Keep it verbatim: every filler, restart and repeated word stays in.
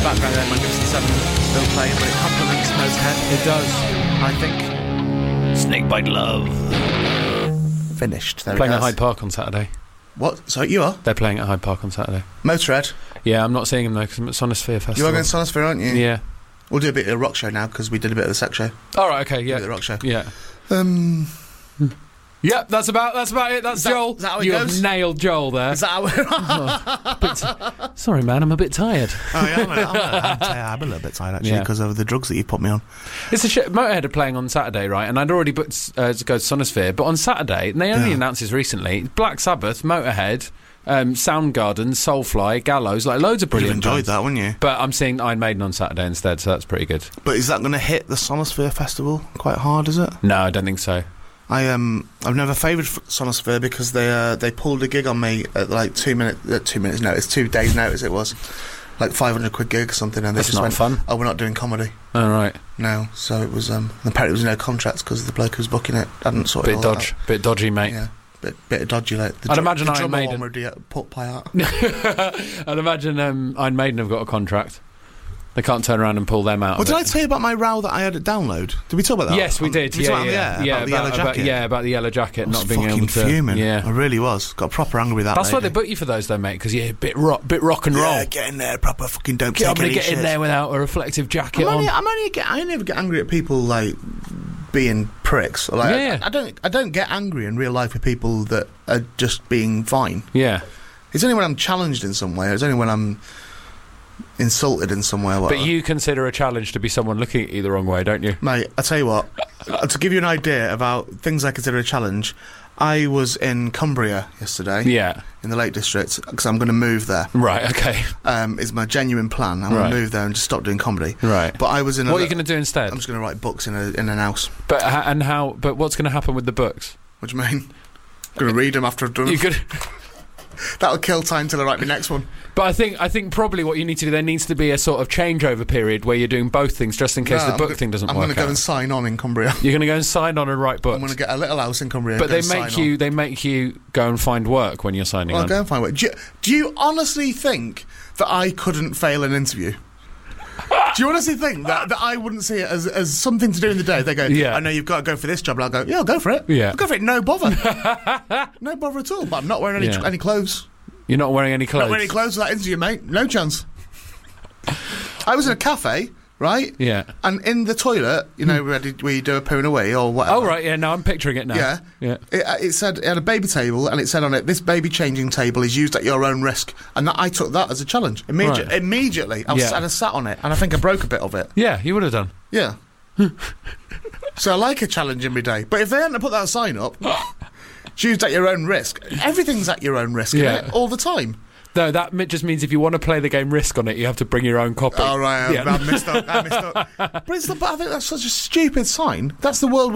background there, Magnificent Seven still playing, but it complements Motorhead. It does. I think. Snakebite Love. Finished. There Playing it at goes. Hyde Park on Saturday. What? So you are? They're playing at Hyde Park on Saturday. Motorhead. Yeah, I'm not seeing them though because I'm at Sonosphere Festival. You are going to Sonosphere, aren't you? Yeah. We'll do a bit of a rock show now because we did a bit of the sex show. All right. Okay. A bit Yeah. of the rock show. Yeah. Um. Yep. That's about. That's about it. That's Is that- Joel. is that how it you goes? have nailed Joel there. Is that how Oh, bit- sorry, man. I'm a bit tired. Oh, yeah, I'm, a, I'm, a, I'm, I'm a little bit tired actually Yeah. because of the drugs that you put me on. It's a shit. Motorhead are playing on Saturday, right? And I'd already booked uh, to go to Sonosphere, but on Saturday, and they only Yeah. announced this recently. Black Sabbath, Motorhead, um, Soundgarden, Soulfly, Gallows, like loads of You'd have brilliant. enjoyed bands. that, wouldn't you? But I'm seeing Iron Maiden on Saturday instead, so that's pretty good. But is that going to hit the Sonosphere Festival quite hard? Is it? No, I don't think so. I um I've never favoured f- Sonosphere because they uh, they pulled a gig on me at like two minute uh, two minutes notice, two days notice it was, like five hundred quid gig or something, and they That's just not went, fun. oh, we're not doing comedy All right. now. So it was um apparently there was no contracts because the bloke who was booking it hadn't sorted Bit all that dodge. out. Bit dodgy, mate. Yeah, bit bit of dodgy. Like the I'd dr- imagine the Iron drummer Maiden. one would do put pie out. I'd imagine um, Iron Maiden have got a contract. They can't turn around and pull them out. Well, of did it. I tell you about my row that I had at Download? Did we talk about that? Yes, we Um, did. Did we Yeah, talk about yeah, that? yeah. About the yellow about- jacket. yeah, about the yellow jacket I was not being fucking able to. fuming. Yeah, I really was. Got proper angry with that. that's why lady. they book you for those, though, mate. Because you're a bit rock, bit rock and roll. Yeah, get in there, proper fucking don't Get- I'm take gonna any get shit. in there without a reflective jacket I'm on. only, I'm only get, I never get angry at people like being pricks. Like, Yeah. I, I don't. I don't get angry in real life with people that are just being fine. Yeah, It's only when I'm challenged in some way. It's only when I'm insulted in some way. Or but whatever. you consider a challenge to be someone looking at you the wrong way, don't you? Mate, I tell you what. To give you an idea about things I consider a challenge, I was in Cumbria yesterday. Yeah. In the Lake District because I'm going to move there. Right. Okay. Um, is my genuine plan. I'm Right. going to move there and just stop doing comedy. Right. But I was in. A What are li- you going to do instead? I'm just going to write books in a in an house. But ha- and how? But what's going to happen with the books? What do you mean? I'm going to read them after I've done You them. could. That'll kill time till I write my next one. But I think I think probably what you need to do, there needs to be a sort of changeover period where you're doing both things, just in case No, the I'm book gonna- thing doesn't I'm work going to go out. and sign on in Cumbria. You're going to go and sign on and write books. I'm going to get a little house in Cumbria. But go they and make sign you on. they make you go and find work when you're signing Well, on. go and find work. Do you, do you honestly think that I couldn't fail an interview? Do you honestly think that, that I wouldn't see it as, as something to do in the day? They go, Yeah. I know you've got to go for this job. And I'll go, yeah, I'll go for it. Yeah. I'll go for it, no bother. No bother at all. But I'm not wearing any, Yeah. any clothes. You're not wearing any clothes. Not wearing any clothes for that interview, mate. No chance. I was in a cafe, right? Yeah. And in the toilet, you know, where did we do a poo and away or whatever. Oh right, yeah. No, I'm picturing it now. Yeah. Yeah. It, uh, it said it had a baby table, and it said on it, "This baby changing table is used at your own risk." And that, I took that as a challenge. Immediate, Right. Immediately, I, was, Yeah. and I sat on it, and I think I broke a bit of it. Yeah, you would have done. Yeah. So I like a challenge in my day. But if they hadn't put that sign up, it's used at your own risk. Everything's at your own risk, Yeah. innit? All the time. No, that mi- just means if you want to play the game Risk on it, you have to bring your own copy. All right, I, Yeah. I missed up. I missed up. But it's the, but I think that's such a stupid sign. That's the world.